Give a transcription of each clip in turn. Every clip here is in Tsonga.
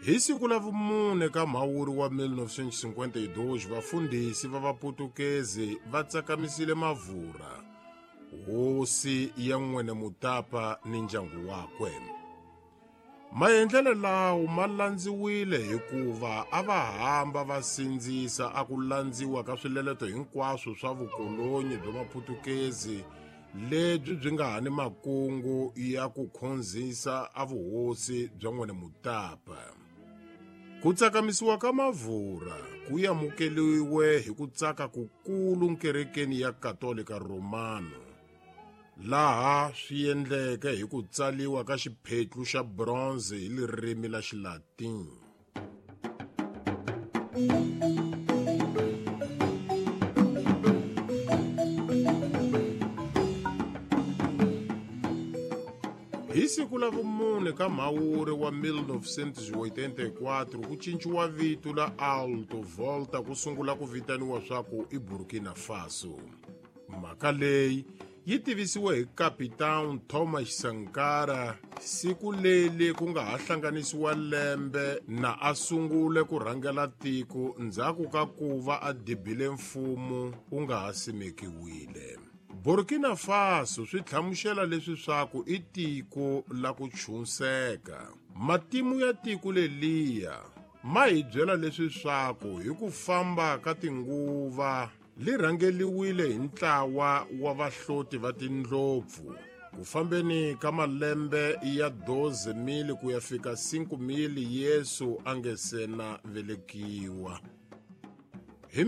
Hi siku la vumune ka Mhawuri wa 1952 vafundhisi va Vaputukezi va tsakamisile Mavhura, hosi ya N'wene Mutapa ni ndyangu wakwe. Maendlelo lawo ma landziwile hikuva a va hamba va sindzisa a ku landziwa ka swileleto hinkwaswo swa vukolonyi bya Maputukezi lebyi byi nga hani makungu ya ku khonzisa a vuhosi bya N'wene Mutapa. Ku tsakamisiwa ka Mavhura ku yamukeliwe hi ku tsaka kukulu nkerekeni ya Katolika Romano, laha swi endleke hi ku tsaliwa ka xiphetlu xa bronze hi ririmi la Xilatini. Hi siku la vumune ka Mhawuri wa 1984 ku cinciwa vito la Alto Volta ku sungula ku vitaniwa swaku i Burkina Faso. Mhaka leyi yi tivisiwe hi Kapitan Thomas Sankara siku leli ku nga ha hlanganisiwa lembe na a sungule ku rhangela tiko ndzhaku ka ku va a dibile mfumo wu nga ha simekiwile. Burkina Faso swi hlamusela leswi swaku i tiko la ku chunseka. Matimu ya tiko leliya ma hi byela leswi swaku hi ku famba ka tinguva li rhangeliwile hi ntlawa wa vahloti va tindlopfu. Ku fambeni ka malembe ya 12,000 ku ya fika 5,000 Yesu a nge se na velekiwa. Hi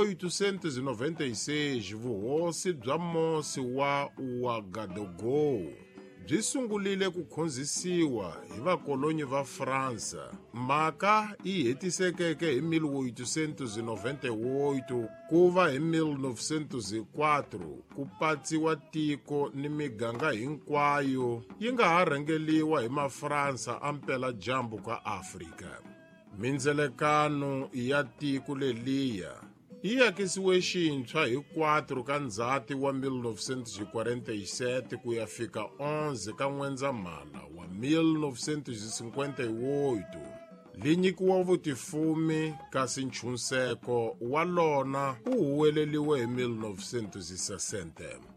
1896 vuhosi bya Mosi wa Ouagadougou byi sungulile ku khonzisiwa hi vakolonyi va Fransa. Mhaka yi hetisekeke hi 1898 ku va hi 1904 ku patsiwa tiko ni miganga hinkwayo yi nga ha rhangeliwa hi Mafransa ampela dyambu ka Afrika. Mindzelekano ya tiko leliya yi yakisiwe xintshwa hi 4 ka Ndzhati wa 1947 ku ya fika 11 ka N'wendzamhala wa 1958. Li nyikiwa vutifumi kasi nchunseko wa lona wu huweleliwe hi 1960.